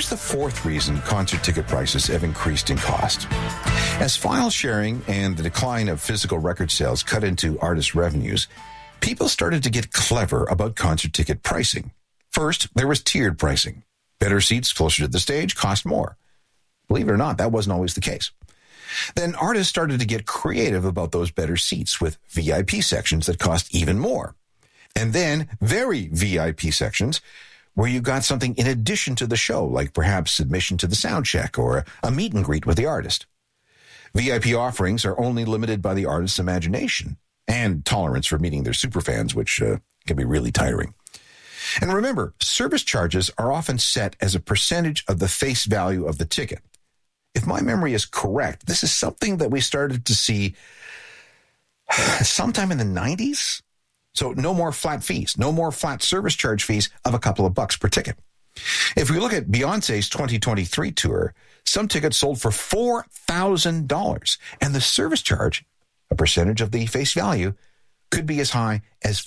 here's the fourth reason concert ticket prices have increased in cost. As file sharing and the decline of physical record sales cut into artist revenues, people started to get clever about concert ticket pricing. First, there was tiered pricing. Better seats closer to the stage cost more. Believe it or not, that wasn't always the case. Then artists started to get creative about those better seats with VIP sections that cost even more. And then very VIP sections where you got something in addition to the show, like perhaps admission to the sound check or a meet and greet with the artist. VIP offerings are only limited by the artist's imagination and tolerance for meeting their superfans, which can be really tiring. And remember, service charges are often set as a percentage of the face value of the ticket. If my memory is correct, this is something that we started to see sometime in the 90s. So no more flat fees, no more flat service charge fees of a couple of bucks per ticket. If we look at Beyonce's 2023 tour, some tickets sold for $4,000, and the service charge, a percentage of the face value, could be as high as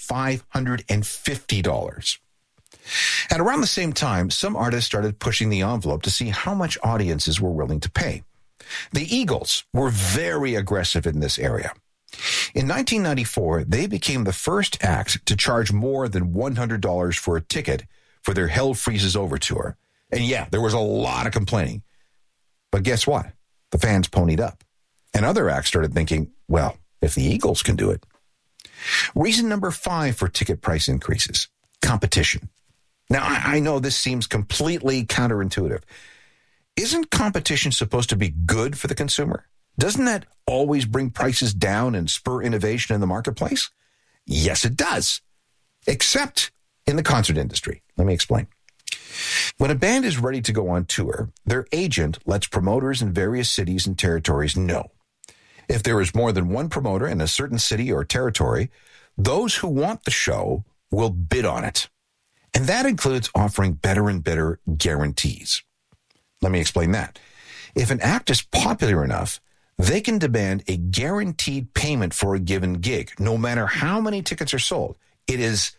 $550. At around the same time, some artists started pushing the envelope to see how much audiences were willing to pay. The Eagles were very aggressive in this area. In 1994, they became the first act to charge more than $100 for a ticket for their Hell Freezes Over tour. And yeah, there was a lot of complaining. But guess what? The fans ponied up. And other acts started thinking, well, if the Eagles can do it. Reason number 5 for ticket price increases: competition. Now, I know this seems completely counterintuitive. Isn't competition supposed to be good for the consumer? Doesn't that always bring prices down and spur innovation in the marketplace? Yes, it does. Except in the concert industry. Let me explain. When a band is ready to go on tour, their agent lets promoters in various cities and territories know. If there is more than one promoter in a certain city or territory, those who want the show will bid on it. And that includes offering better and better guarantees. Let me explain that. If an act is popular enough, they can demand a guaranteed payment for a given gig, no matter how many tickets are sold. It is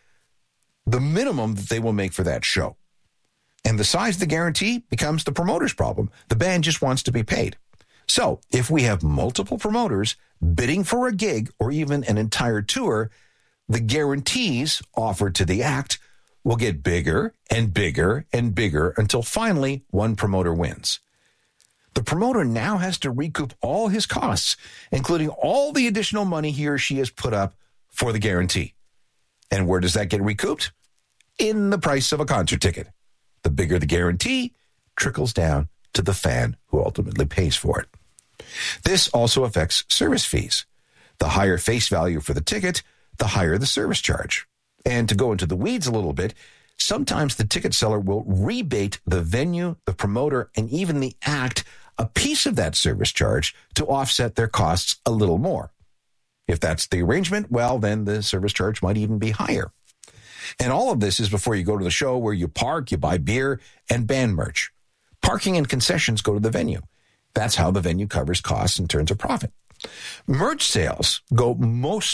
the minimum that they will make for that show. And the size of the guarantee becomes the promoter's problem. The band just wants to be paid. So if we have multiple promoters bidding for a gig or even an entire tour, the guarantees offered to the act will get bigger and bigger and bigger until finally one promoter wins. The promoter now has to recoup all his costs, including all the additional money he or she has put up for the guarantee. And where does that get recouped? In the price of a concert ticket. The bigger the guarantee trickles down to the fan who ultimately pays for it. This also affects service fees. The higher face value for the ticket, the higher the service charge. And to go into the weeds a little bit, sometimes the ticket seller will rebate the venue, the promoter, and even the act a piece of that service charge to offset their costs a little more. If that's the arrangement, well, then the service charge might even be higher. And all of this is before you go to the show, where you park, you buy beer and band merch. Parking and concessions go to the venue. That's how the venue covers costs and turns a profit. Merch sales go most